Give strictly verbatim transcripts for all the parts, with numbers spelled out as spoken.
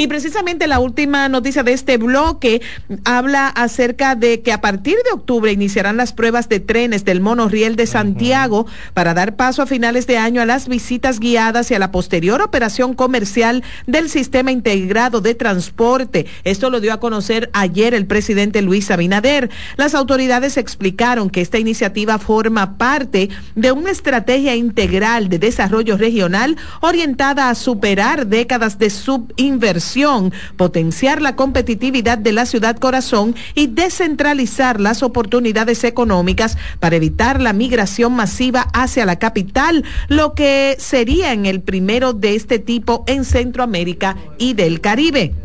Y precisamente la última noticia de este bloque habla acerca de que a partir de octubre iniciarán las pruebas de trenes del monorriel de Santiago uh-huh. para dar paso a finales de año a las visitas guiadas y a la posterior operación comercial del sistema integrado de transporte. Esto lo dio a conocer ayer el presidente Luis Abinader. Las autoridades explicaron que esta iniciativa forma parte de una estrategia integral de desarrollo regional orientada a superar décadas de subinversión, potenciar la competitividad de la ciudad corazón y descentralizar las oportunidades económicas para evitar la migración masiva hacia la capital, lo que sería en el primero de este tipo en Centroamérica y del Caribe.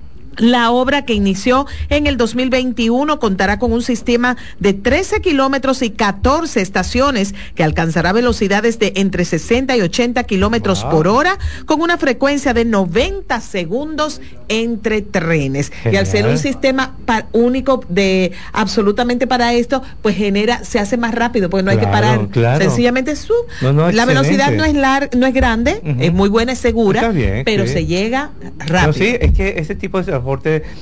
La obra, que inició en el dos mil veintiuno, contará con un sistema de trece kilómetros y catorce estaciones que alcanzará velocidades de entre sesenta y ochenta kilómetros wow. por hora, con una frecuencia de noventa segundos entre trenes. Genial. Y al ser un sistema pa- único de absolutamente para esto, pues genera, se hace más rápido, porque no claro, hay que parar. Claro. Sencillamente su, no, no, la velocidad no es lar, no es grande, uh-huh. es muy buena, es segura, bien, pero sí. se llega rápido. No, sí, es que ese tipo de transporte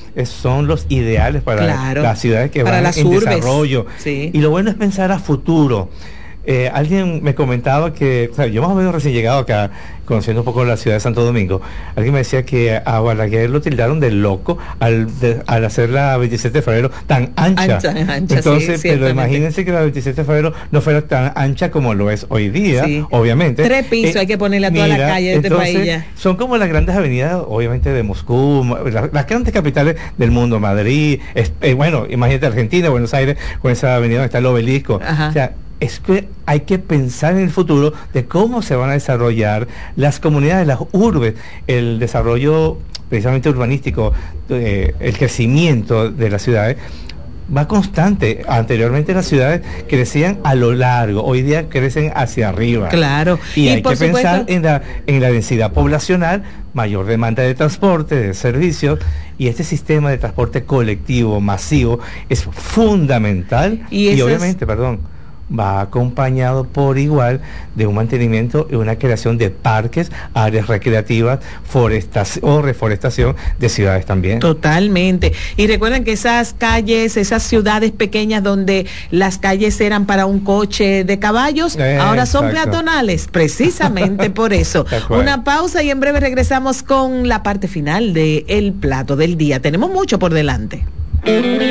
son los ideales para claro, las ciudades que van en urbes. desarrollo. Sí. Y lo bueno es pensar a futuro. Eh, alguien me comentaba que, o sea, yo más o menos recién llegado acá, conociendo un poco la ciudad de Santo Domingo, alguien me decía que a Balaguer lo tildaron de loco al, de, al hacer la veintisiete de febrero tan ancha. ancha, ancha Entonces, sí, pero imagínense que la veintisiete de febrero no fuera tan ancha como lo es hoy día, sí. obviamente. Tres pisos eh, hay que ponerle a toda mira, la calle de este entonces, país ya. Son como las grandes avenidas, obviamente, de Moscú, las, las grandes capitales del mundo, Madrid, es, eh, bueno, imagínate Argentina, Buenos Aires, con esa avenida donde está el obelisco. Ajá. O sea, es que hay que pensar en el futuro de cómo se van a desarrollar las comunidades, las urbes, el desarrollo precisamente urbanístico, eh, el crecimiento de las ciudades va constante. Anteriormente las ciudades crecían a lo largo, hoy día crecen hacia arriba. Claro. Y, y hay que supuesto... pensar en la, en la densidad poblacional, mayor demanda de transporte, de servicios, y este sistema de transporte colectivo, masivo, es fundamental. Y, y obviamente, es... perdón, va acompañado por igual de un mantenimiento y una creación de parques, áreas recreativas, forestas o reforestación de ciudades también. Totalmente. Y recuerden que esas calles, esas ciudades pequeñas donde las calles eran para un coche de caballos, eh, ahora son exacto. peatonales, precisamente por eso. Una pausa y en breve regresamos con la parte final de El Plato del Día. Tenemos mucho por delante.